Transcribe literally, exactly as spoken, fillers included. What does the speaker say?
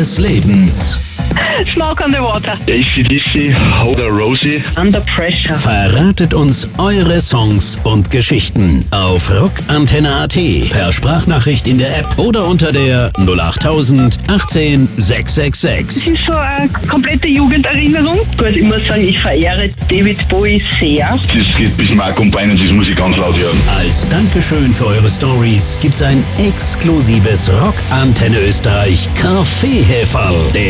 des Lebens. Smoke on the Water. A C D C oder Rosie. Under Pressure. Verratet uns eure Songs und Geschichten auf rockantenne punkt a t, per Sprachnachricht in der App oder unter der null achttausend achtzehn sechs sechs sechs. Das ist so eine komplette Jugenderinnerung. Ich würde immer sagen, ich verehre David Bowie sehr. Das geht bis Mark und Bein und das muss ich ganz laut hören. Als Dankeschön für eure Stories gibt's ein exklusives Rockantenne Österreich Kaffeehäferl.